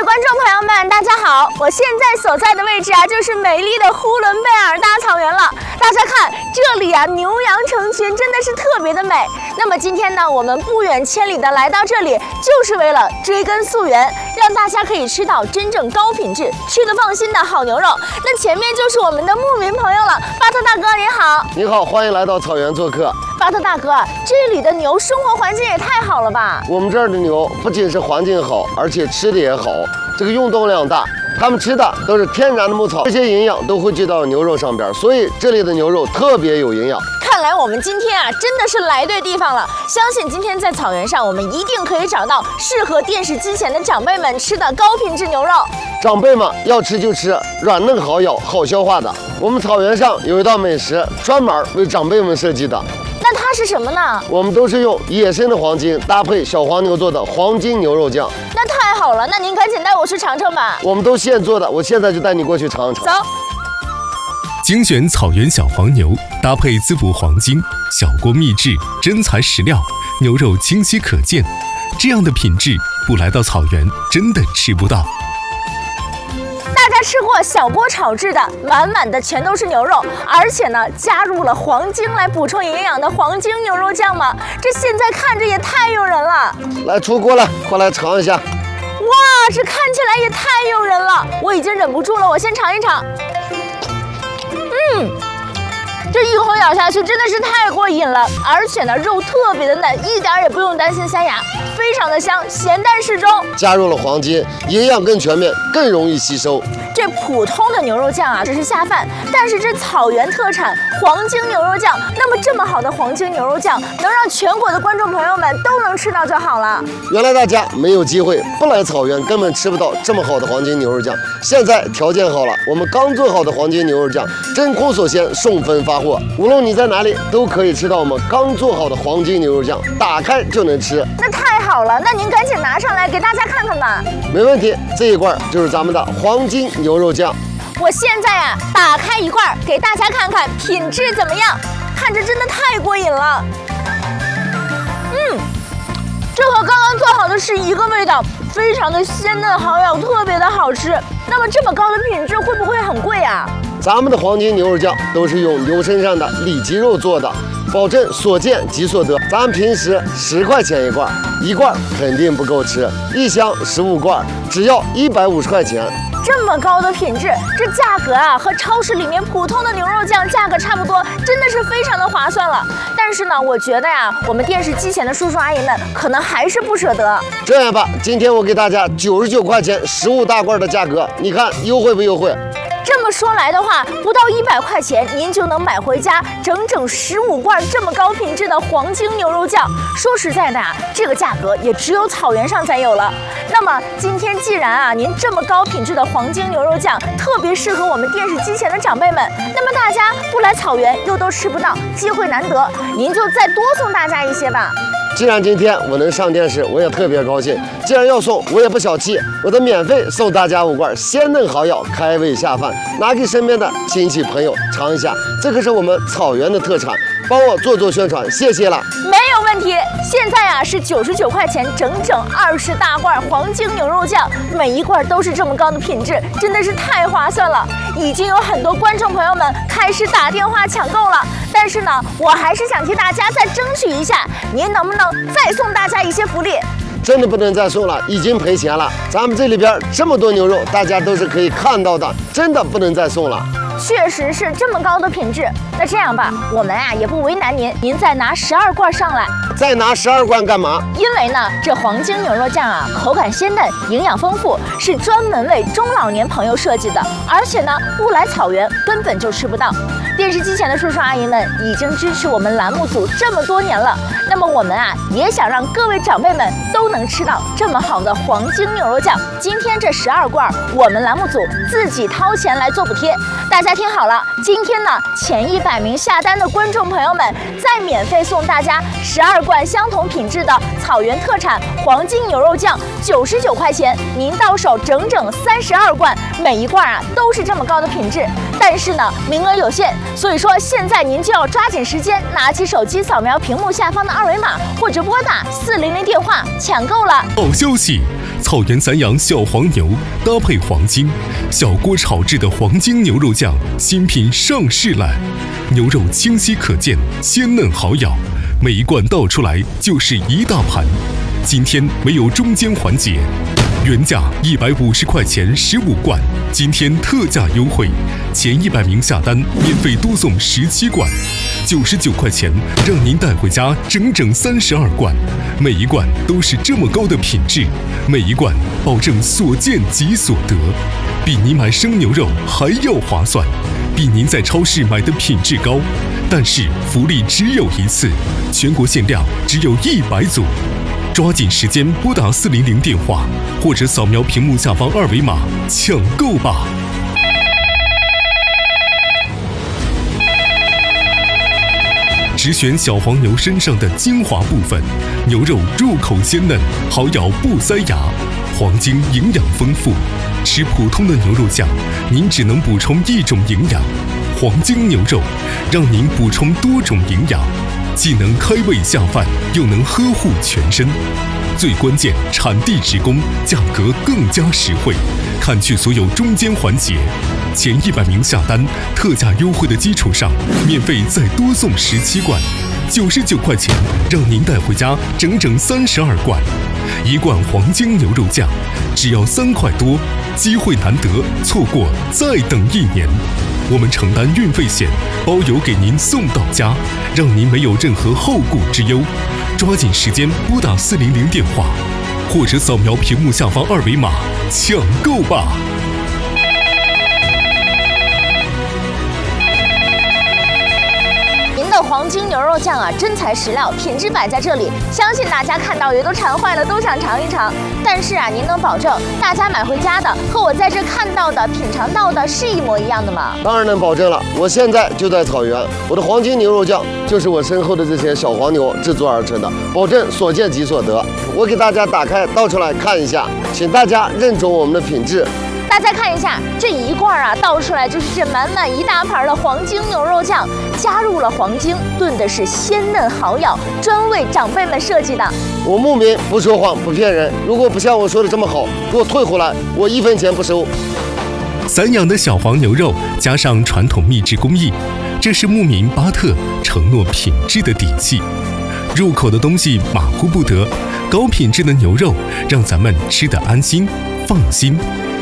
观众朋友们，大家好！我现在所在的位置就是美丽的呼伦贝尔大草原了。大家看，这里牛羊成群，真的是特别的美。那么今天呢，我们不远千里的来到这里，就是为了追根溯源，让大家可以吃到真正高品质、吃得放心的好牛肉。那前面就是我们的牧民朋友了，巴特大哥您好。 你好，欢迎来到草原做客。 巴特大哥，这里的牛生活环境也太好了吧？ 我们这儿的牛不仅是环境好，而且吃的也好，这个运动量大。它们吃的都是天然的牧草，这些营养都汇聚到牛肉上边，所以这里的牛肉特别有营养。 看来我们今天真的是来对地方了。相信今天在草原上，我们一定可以找到适合电视机前的长辈们吃的高品质牛肉。 长辈们要吃就吃软嫩好咬、好消化的。我们草原上有一道美食，专门为长辈们设计的。 那它是什么呢？ 我们都是用野生的黄金搭配小黄牛做的黄金牛肉酱。 那太好了，那您赶紧带我去尝尝吧。 我们都现做的，我现在就带你过去尝尝。 走。 精选草原小黄牛，搭配滋补黄金，小锅秘制，真材实料，牛肉清晰可见。这样的品质，不来到草原真的吃不到。 大家吃过小锅炒制的，满满的全都是牛肉，而且呢，加入了黄精来补充营养的黄金牛肉酱吗？这现在看着也太诱人了。 来出锅了，快来尝一下。 哇，这看起来也太诱人了，我已经忍不住了，我先尝一尝。这一口咬下去真的是太过瘾了，而且呢，肉特别的嫩，一点也不用担心塞牙，非常的香，咸淡适中。 加入了黄金，营养更全面，更容易吸收。 这普通的牛肉酱只是下饭，但是这草原特产黄金牛肉酱，那么这么好的黄金牛肉酱，能让全国的观众朋友们都能吃到就好了。 原来大家没有机会，不来草原根本吃不到这么好的黄金牛肉酱。现在条件好了，我们刚做好的黄金牛肉酱，真空锁鲜，送分发货。无论你在哪里，都可以吃到我们刚做好的黄金牛肉酱，打开就能吃。 那太好了，那您赶紧拿上来给大家看看吧。 没问题，这一罐就是咱们的黄金牛肉酱。 我现在打开一罐给大家看看品质怎么样，看着真的太过瘾了。这和刚刚做好的是一个味道，非常的鲜嫩好咬，特别的好吃。那么这么高的品质会不会很贵啊？ 咱们的黄金牛肉酱都是用牛身上的里脊肉做的，保证所见即所得。咱平时10块钱一罐，一罐肯定不够吃，一箱15罐，只要150块钱。 这么高的品质，这价格和超市里面普通的牛肉酱价格差不多，真的是非常的划算了。但是呢，我觉得我们电视机前的叔叔阿姨们可能还是不舍得。 这样吧，今天我给大家99块钱15大罐的价格，你看优惠不优惠？ 这么说来的话，不到100块钱，您就能买回家整整15罐这么高品质的黄金牛肉酱。说实在的这个价格也只有草原上才有了。那么今天既然您这么高品质的黄金牛肉酱特别适合我们电视机前的长辈们，那么大家不来草原又都吃不到，机会难得，您就再多送大家一些吧。 既然今天我能上电视，我也特别高兴。既然要送，我也不小气，我的免费送大家5罐鲜嫩好咬、开胃下饭，拿给身边的亲戚朋友尝一下。这可是我们草原的特产，帮我做宣传，谢谢了。 没有问题。现在是99块钱，整整20大罐黄金牛肉酱，每一罐都是这么高的品质，真的是太划算了。已经有很多观众朋友们开始打电话抢购了，但是呢，我还是想替大家再争取一下，您能不能再送大家一些福利？ 真的不能再送了，已经赔钱了。咱们这里边这么多牛肉，大家都是可以看到的，真的不能再送了。 确实是这么高的品质。那这样吧，我们也不为难您，您再拿12罐上来。 再拿12罐干嘛？ 因为呢，这黄金牛肉酱口感鲜嫩，营养丰富，是专门为中老年朋友设计的，而且呢，不来草原根本就吃不到。电视机前的叔叔阿姨们已经支持我们栏目组这么多年了，那么我们也想让各位长辈们都能吃到这么好的黄金牛肉酱。今天这12罐，我们栏目组自己掏钱来做补贴。大家听好了，今天呢，前100名下单的观众朋友们，再免费送大家12罐相同品质的草原特产黄金牛肉酱，99块钱，您到手整整32罐，每一罐都是这么高的品质。但是呢，名额有限，所以说现在您就要抓紧时间，拿起手机扫描屏幕下方的2维码，或者拨打400电话抢购了。 好消息！ 草原散养小黄牛搭配黄金，小锅炒制的黄金牛肉酱新品上市了。牛肉清晰可见，鲜嫩好咬，每一罐倒出来就是一大盘。今天没有中间环节，原价150块钱15罐，今天特价优惠，前100名下单免费多送17罐，99块钱让您带回家整整32罐，每一罐都是这么高的品质，每一罐保证所见即所得，比您买生牛肉还要划算，比您在超市买的品质高。但是福利只有一次，全国限量只有100组。抓紧时间拨打400电话，或者扫描屏幕下方2维码抢购吧。只选小黄牛身上的精华部分，牛肉入口鲜嫩，好咬不塞牙，黄金营养丰富。吃普通的牛肉酱，您只能补充一种营养，黄金牛肉让您补充多种营养，既能开胃下饭，又能呵护全身。最关键，产地直供，价格更加实惠，砍去所有中间环节。前100名下单，特价优惠的基础上，免费再多送17罐，99块钱让您带回家整整32罐。一罐黄金牛肉酱只要3块多，机会难得，错过再等1年。我们承担运费险，包邮给您送到家，让您没有任何后顾之忧。抓紧时间拨打400电话，或者扫描屏幕下方2维码抢购吧。 黄金牛肉酱啊，真材实料，品质摆在这里，相信大家看到也都馋坏了，都想尝一尝。但是啊，您能保证大家买回家的和我在这看到的、品尝到的是一模一样的吗？ 当然能保证了，我现在就在草原，我的黄金牛肉酱就是我身后的这些小黄牛制作而成的，保证所见即所得。我给大家打开倒出来看一下，请大家认准我们的品质。 大家看一下，这一罐啊倒出来就是这满满一大盘的黄金牛肉酱，加入了黄金，炖的是鲜嫩好咬，专为长辈们设计的。 我牧民不说谎不骗人，如果不像我说的这么好，给我退回来，我1分钱不收。 散养的小黄牛肉加上传统秘制工艺，这是牧民巴特承诺品质的底气。入口的东西马虎不得，高品质的牛肉让咱们吃得安心放心。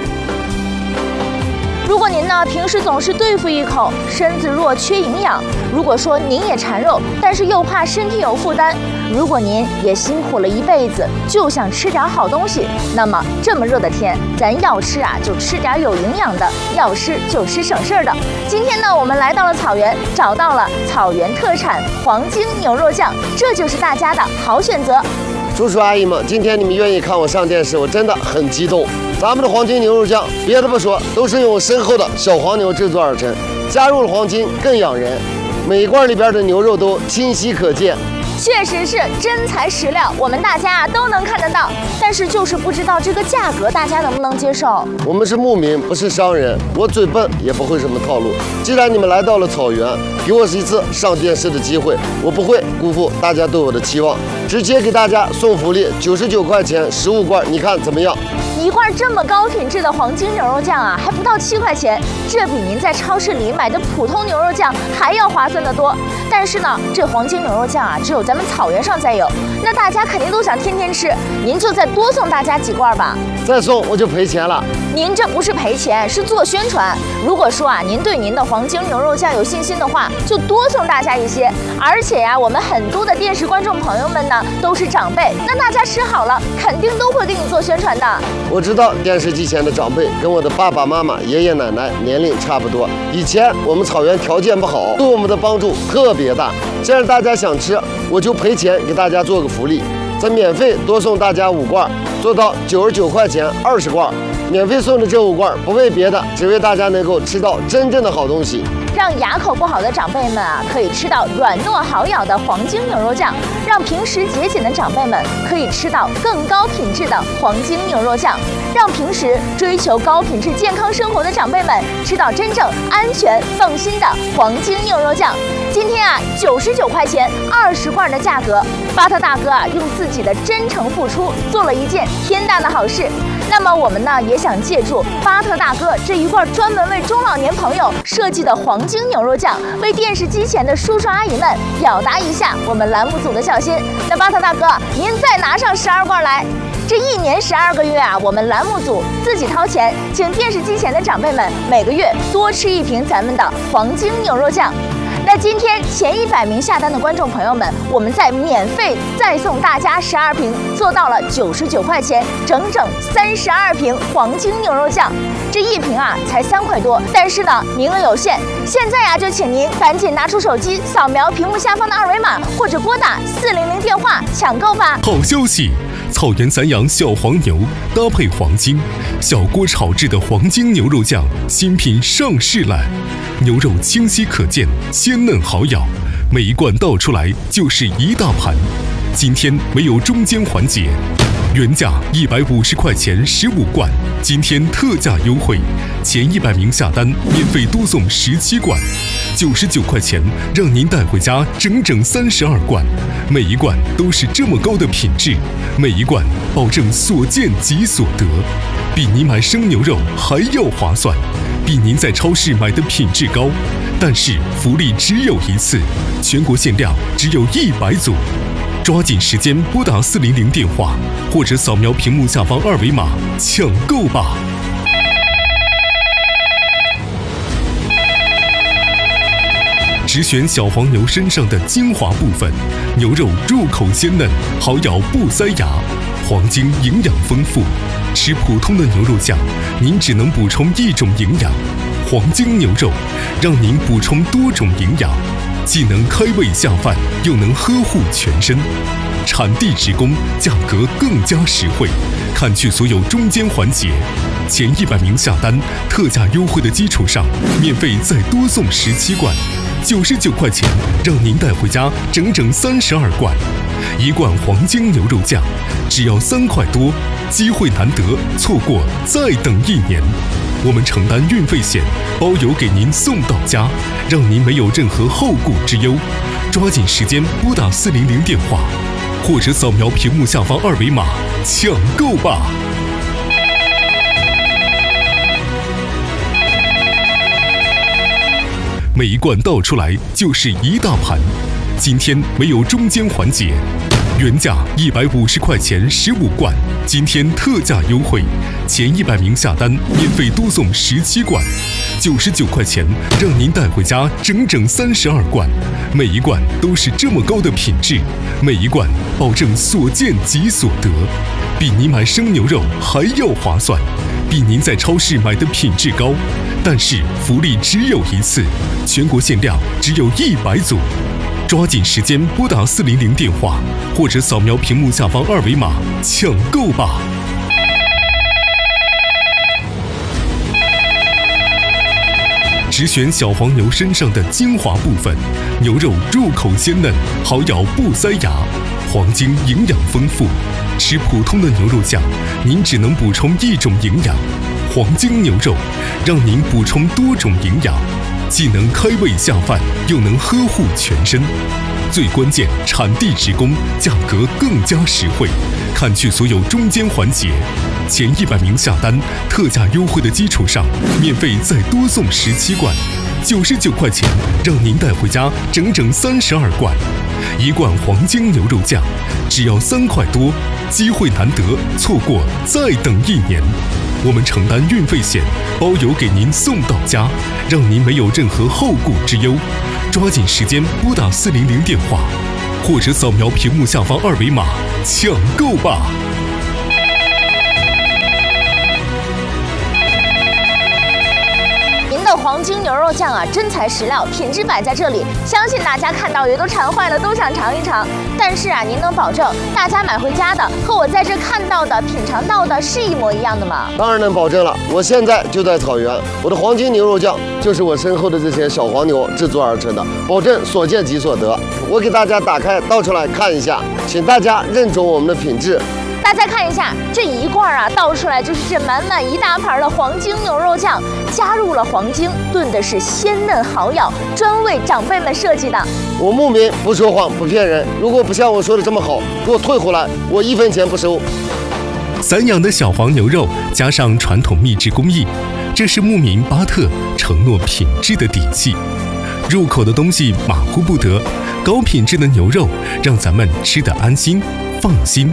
如果您呢平时总是对付一口，身子弱缺营养；如果说您也馋肉，但是又怕身体有负担；如果您也辛苦了一辈子，就想吃点好东西，那么这么热的天，咱要吃啊就吃点有营养的，要吃就吃省事儿的。今天呢，我们来到了草原，找到了草原特产黄金牛肉酱，这就是大家的好选择。 叔叔阿姨们，今天你们愿意看我上电视，我真的很激动。咱们的黄金牛肉酱，别的不说，都是用我身后的小黄牛制作而成，加入了黄金更养人。每一罐里边的牛肉都清晰可见， 确实是真材实料，我们大家都能看得到，但是就是不知道这个价格大家能不能接受。 我们是牧民，不是商人，我嘴笨也不会什么套路。既然你们来到了草原，给我一次上电视的机会，我不会辜负大家对我的期望，直接给大家送福利，99块钱15罐，你看怎么样？ 一罐这么高品质的黄金牛肉酱啊，还不到7块钱，这比您在超市里买的普通牛肉酱还要划算得多。但是呢，这黄金牛肉酱啊，只有咱们草原上才有，那大家肯定都想天天吃，您就再多送大家几罐吧。 再送我就赔钱了。 您这不是赔钱，是做宣传。如果说啊，您对您的黄金牛肉酱有信心的话，就多送大家一些。而且呀，我们很多的电视观众朋友们呢，都是长辈，那大家吃好了，肯定都会给你做宣传的。 我知道电视机前的长辈跟我的爸爸妈妈、爷爷奶奶年龄差不多。以前我们草原条件不好，对我们的帮助特别大。既然大家想吃，我就赔钱给大家做个福利，再免费多送大家5罐，做到99块钱20罐。免费送的这5罐不为别的，只为大家能够吃到真正的好东西。 让牙口不好的长辈们可以吃到软糯好咬的黄金牛肉酱，让平时节俭的长辈们可以吃到更高品质的黄金牛肉酱，让平时追求高品质健康生活的长辈们吃到真正安全放心的黄金牛肉酱。今天99块钱20罐的价格，巴特大哥用自己的真诚付出做了一件天大的好事。那么我们也想借助巴特大哥这一罐专门为中老年朋友设计的黄金牛肉酱，为电视机前的叔叔阿姨们表达一下我们栏目组的孝心。那巴特大哥，您再拿上12罐来。这1年12个月我们栏目组自己掏钱，请电视机前的长辈们每个月多吃1瓶咱们的黄金牛肉酱。那今天前100名下单的观众朋友们，我们再免费再送大家12瓶，做到了99块钱，整整32瓶黄金牛肉酱。这1瓶才3块多，但是名额有限，现在就请您赶紧拿出手机扫描屏幕下方的2维码，或者拨打400电话抢购吧。 好消息！草原散养小黄牛搭配黄金，小锅炒制的黄金牛肉酱新品上市了。牛肉清晰可见，鲜嫩好咬，每一罐倒出来就是一大盘。今天没有中间环节，原价150块钱15罐，今天特价优惠，前100名下单免费多送17罐，99块钱让您带回家整整32罐，每一罐都是这么高的品质，每一罐保证所见即所得，比你买生牛肉还要划算，比您在超市买的品质高。但是福利只有一次，全国限量只有100组，抓紧时间拨打400电话，或者扫描屏幕下方2维码抢购吧。只选小黄牛身上的精华部分，牛肉入口鲜嫩，好咬不塞牙，黄金营养丰富。吃普通的牛肉酱，您只能补充1种营养，黄金牛肉让您补充多种营养，既能开胃下饭，又能呵护全身。产地直供，价格更加实惠，看去所有中间环节。前100名下单，特价优惠的基础上，免费再多送17罐，99块钱让您带回家整整32罐。1罐黄金牛肉酱只要3块多，机会难得，错过再等1年。我们承担运费险，包邮给您送到家，让您没有任何后顾之忧。抓紧时间拨打400电话，或者扫描屏幕下方2维码抢购吧。每一罐倒出来就是一大盘，今天没有中间环节，原价150块钱15罐，今天特价优惠，前100名下单免费多送17罐，99块钱让您带回家整整32罐，每一罐都是这么高的品质，每一罐保证所见即所得，比你买生牛肉还要划算，比您在超市买的品质高。但是福利只有一次，全国限量只有100组，抓紧时间拨打400电话，或者扫描屏幕下方2维码抢购吧。只选小黄牛身上的精华部分，牛肉入口鲜嫩，好咬不塞牙，黄金营养丰富。吃普通的牛肉酱，您只能补充1种营养，黄金牛肉让您补充多种营养，既能开胃下饭，又能呵护全身。最关键，产地直供，价格更加实惠，看去所有中间环节。前100名下单，特价优惠的基础上，免费再多送17罐，99块钱让您带回家整整32罐。1罐黄金牛肉酱只要3块多，机会难得，错过再等1年。我们承担运费险，包邮给您送到家，让您没有任何后顾之忧。抓紧时间拨打400电话，或者扫描屏幕下方2维码抢购吧。 黄金牛肉肉酱啊，真材实料，品质摆在这里，相信大家看到也都馋坏了，都想尝一尝。但是啊，您能保证大家买回家的和我在这看到的、品尝到的是一模一样的吗？ 当然能保证了，我现在就在草原，我的黄金牛肉酱就是我身后的这些小黄牛制作而成的，保证所见即所得。我给大家打开倒出来看一下，请大家认准我们的品质。 大家看一下，这一罐啊倒出来就是这满满一大盘的黄金牛肉酱，加入了黄精，炖的是鲜嫩好咬，专为长辈们设计的。 我牧民不说谎不骗人，如果不像我说的这么好，给我退回来，我1分钱不收。 散养的小黄牛肉加上传统秘制工艺，这是牧民巴特承诺品质的底气。入口的东西马虎不得，高品质的牛肉让咱们吃得安心放心。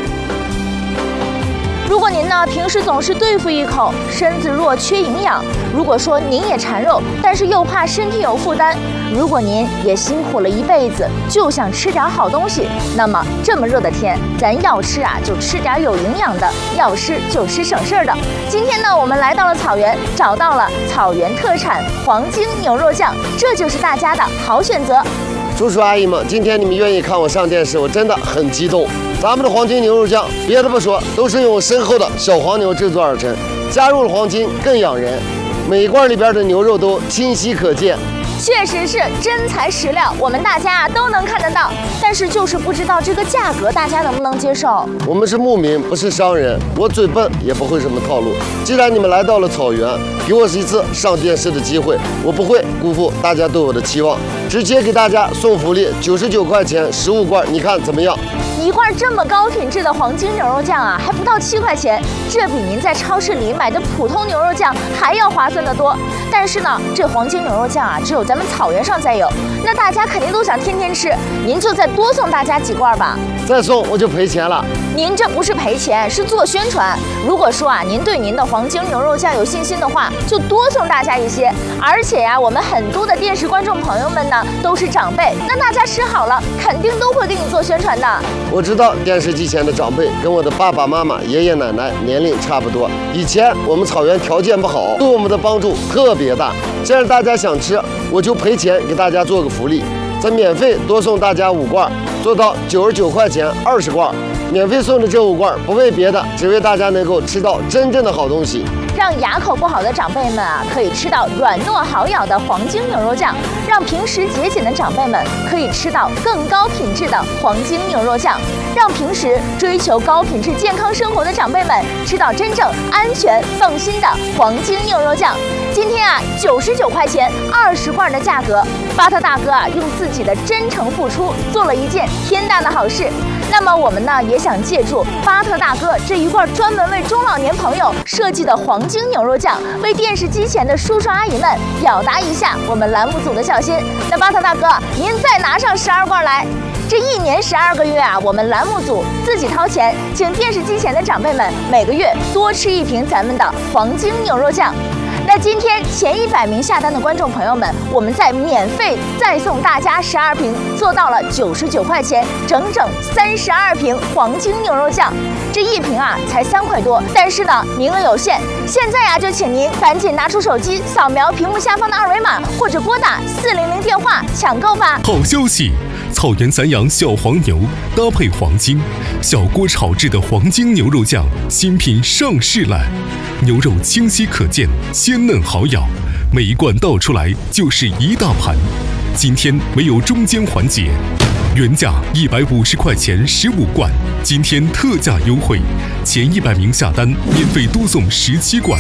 如果您呢平时总是对付一口，身子弱缺营养；如果说您也馋肉，但是又怕身体有负担；如果您也辛苦了一辈子，就想吃点好东西，那么这么热的天，咱要吃啊就吃点有营养的，要吃就吃省事儿的。今天呢，我们来到了草原，找到了草原特产黄金牛肉酱，这就是大家的好选择。 叔叔阿姨们，今天你们愿意看我上电视，我真的很激动。咱们的黄金牛肉酱，别的不说，都是用身后的小黄牛制作而成，加入了黄金更养人。每一罐里边的牛肉都清晰可见， 确实是真材实料，我们大家都能看得到。但是就是不知道这个价格大家能不能接受？ 我们是牧民，不是商人，我嘴笨也不会什么套路。既然你们来到了草原，给我一次上电视的机会，我不会辜负大家对我的期望，直接给大家送福利，99块钱15罐，你看怎么样？ 一罐这么高品质的黄金牛肉酱啊，还不到7块钱，这比您在超市里买的普通牛肉酱还要划算得多。但是呢，这黄金牛肉酱啊，只有咱们草原上才有，那大家肯定都想天天吃，您就再多送大家几罐吧。 再送我就赔钱了。 您这不是赔钱，是做宣传。如果说啊，您对您的黄金牛肉酱有信心的话，就多送大家一些。而且呀，我们很多的电视观众朋友们呢，都是长辈，那大家吃好了，肯定都会给你做宣传的。 我知道电视机前的长辈跟我的爸爸妈妈、爷爷奶奶年龄差不多。以前我们草原条件不好，对我们的帮助特别大。既然大家想吃，我就赔钱给大家做个福利，再免费多送大家5罐，做到99块钱20罐。免费送的这5罐，不为别的，只为大家能够吃到真正的好东西。 让牙口不好的长辈们啊，可以吃到软糯好咬的黄金牛肉酱；让平时节俭的长辈们可以吃到更高品质的黄金牛肉酱；让平时追求高品质健康生活的长辈们吃到真正安全放心的黄金牛肉酱。今天啊，99块钱20罐的价格，巴特大哥啊用自己的真诚付出做了一件天大的好事。那么我们呢也想借助巴特大哥这一罐专门为中老年朋友设计的黄金牛肉酱，为电视机前的叔叔阿姨们表达一下我们栏目组的孝心。那巴特大哥，您再拿上12罐来。这1年12个月啊，我们栏目组自己掏钱，请电视机前的长辈们每个月多吃1瓶咱们的黄金牛肉酱。那今天前100名下单的观众朋友们，我们再免费再送大家12瓶，做到了99块钱，整整32瓶黄金牛肉酱。这1瓶啊才3块多，但是呢名额有限，现在啊就请您赶紧拿出手机扫描屏幕下方的2维码，或者拨打400电话抢购吧。 好消息！草原散养小黄牛搭配黄金，小锅炒制的黄金牛肉酱新品上市了。牛肉清晰可见，鲜嫩好咬，每一罐倒出来就是一大盘。今天没有中间环节，原价150块钱15罐，今天特价优惠，前100名下单免费多送17罐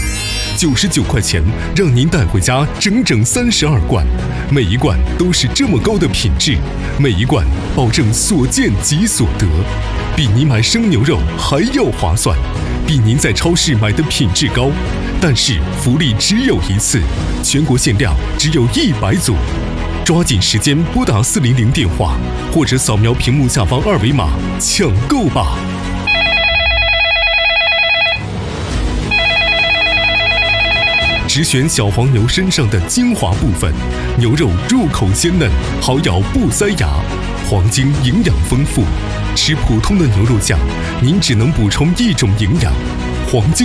，99块钱让您带回家整整32罐，每一罐都是这么高的品质，每一罐保证所见即所得，比您买生牛肉还要划算，比您在超市买的品质高。但是福利只有一次，全国限量只有100组，抓紧时间拨打400电话，或者扫描屏幕下方2维码抢购吧。只选小黄牛身上的精华部分，牛肉入口鲜嫩，好咬不塞牙，黄金营养丰富。吃普通的牛肉酱，您只能补充一种营养，黄金